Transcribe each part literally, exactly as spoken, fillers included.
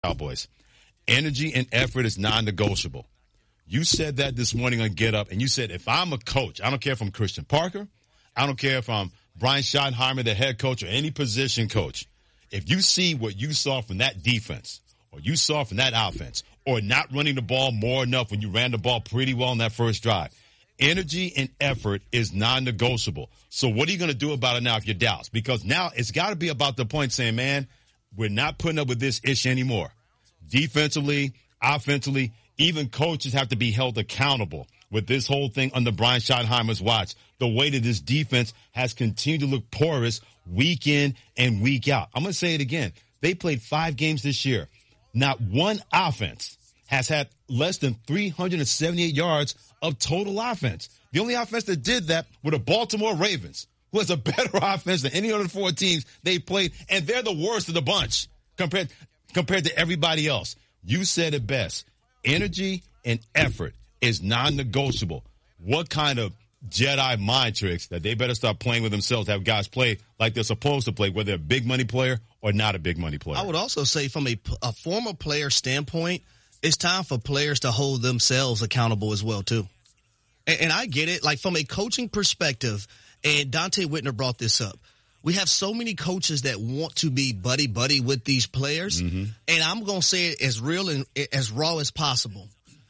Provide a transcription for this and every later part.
Cowboys. Energy and effort is non-negotiable. You said that this morning on Get Up, and you said, if I'm a coach, I don't care if I'm Christian Parker, I don't care if I'm Brian Schottenheimer, the head coach, or any position coach. If you see what you saw from that defense, or you saw from that offense, or not running the ball more enough when you ran the ball pretty well in that first drive, energy and effort is non-negotiable. So what are you going to do about it now if you're Dallas? Because now it's got to be about the point saying, man, we're not putting up with this issue anymore. Defensively, offensively, even coaches have to be held accountable with this whole thing under Brian Schottenheimer's watch. The way that this defense has continued to look porous week in and week out. I'm going to say it again. They played five games this year. Not one offense has had less than three hundred seventy-eight yards of total offense. The only offense that did that were the Baltimore Ravens, who has a better offense than any other four teams they played, and they're the worst of the bunch compared, compared to everybody else. You said it best. Energy and effort is non-negotiable. What kind of Jedi mind tricks that they better start playing with themselves, have guys play like they're supposed to play, whether they're a big money player or not a big money player? I would also say from a, a former player standpoint, it's time for players to hold themselves accountable as well, too. And, and I get it. Like, from a coaching perspective, and Dante Whitner brought this up, we have so many coaches that want to be buddy-buddy with these players, mm-hmm. and I'm going to say it as real and as raw as possible.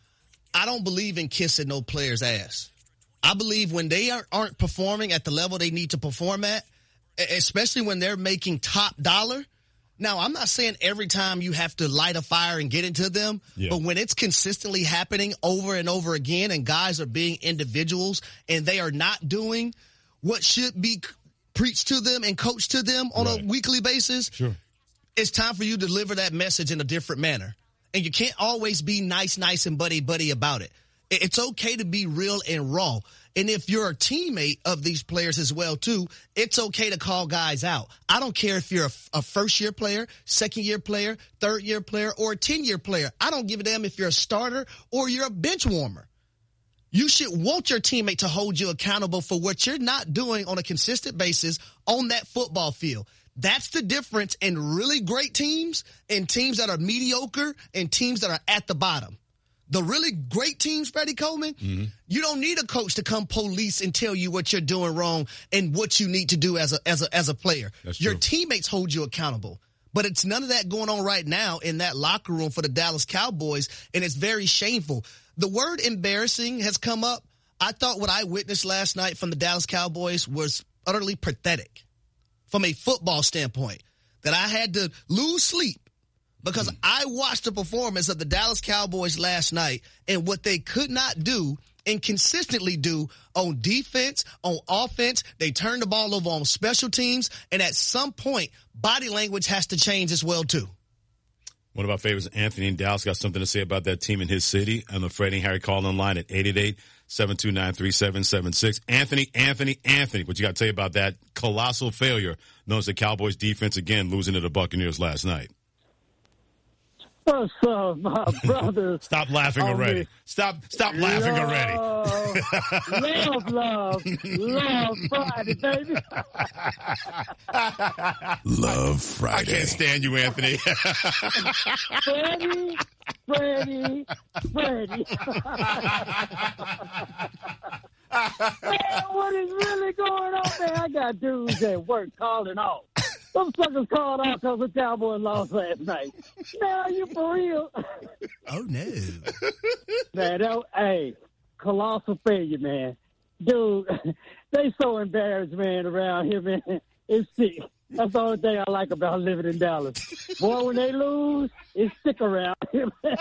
I don't believe in kissing no player's ass. I believe when they aren't, aren't performing at the level they need to perform at, especially when they're making top dollar. Now, I'm not saying every time you have to light a fire and get into them, yeah. but when it's consistently happening over and over again and guys are being individuals and they are not doing what should be preached to them and coached to them on right. a weekly basis, sure. it's time for you to deliver that message in a different manner. And you can't always be nice, nice, and buddy-buddy about it. It's okay to be real and raw. And if you're a teammate of these players as well, too, it's okay to call guys out. I don't care if you're a, a first-year player, second-year player, third-year player, or a ten-year player. I don't give a damn if you're a starter or you're a bench warmer. You should want your teammate to hold you accountable for what you're not doing on a consistent basis on that football field. That's the difference in really great teams and teams that are mediocre and teams that are at the bottom. The really great teams, Freddie Coleman, mm-hmm. you don't need a coach to come police and tell you what you're doing wrong and what you need to do as a as a as a player. That's your true. Teammates hold you accountable. But it's none of that going on right now in that locker room for the Dallas Cowboys, and it's very shameful. The word embarrassing has come up. I thought what I witnessed last night from the Dallas Cowboys was utterly pathetic from a football standpoint, that I had to lose sleep because mm. I watched the performance of the Dallas Cowboys last night and what they could not do and consistently do on defense, on offense. They turned the ball over on special teams, and at some point, body language has to change as well, too. One of our favorites, Anthony in Dallas, got something to say about that team in his city. On the Freddie and Harry call line at eight eight eight, seven two nine, three seven seven six. Anthony, Anthony, Anthony, what you got to say about that colossal failure known as the Cowboys defense, again, losing to the Buccaneers last night? What's up, my brother? Stop laughing already. Stop stop laughing love, already. love, love, love Friday, baby. Love Friday. I can't stand you, Anthony. Freddie, Freddie, Freddie. Man, what is really going on, man? I got dudes at work calling off. Some suckers called out because the Cowboys lost last night. Man, are you for real? Oh, no. Man, that, hey, colossal failure, man. Dude, they so embarrassed, man, around here, man. It's sick. That's the only thing I like about living in Dallas. Boy, when they lose, it's sick around here, man.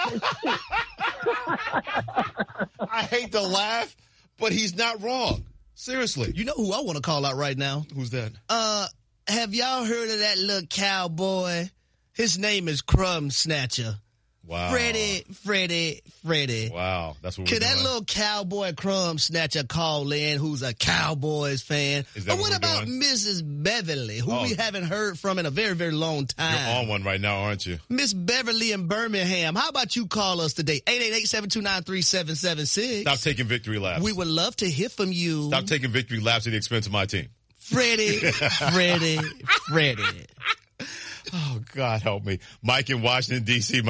I hate to laugh, but he's not wrong. Seriously. You know who I want to call out right now? Who's that? Uh, have y'all heard of that little cowboy? His name is Crumb Snatcher. Wow. Freddie, Freddie, Freddie. Wow. That's what we're Could doing. that little cowboy Crumb Snatcher call in who's a Cowboys fan? Is that or what, what about doing? Missus Beverly, who Oh. we haven't heard from in a very, very long time? You're on one right now, aren't you? Miss Beverly in Birmingham. How about you call us today? eight eight eight, seven two nine, three seven seven six. Stop taking victory laps. We would love to hear from you. Stop taking victory laps at the expense of my team. Freddie, Freddie, Freddie. Oh, God help me. Mike in Washington, D C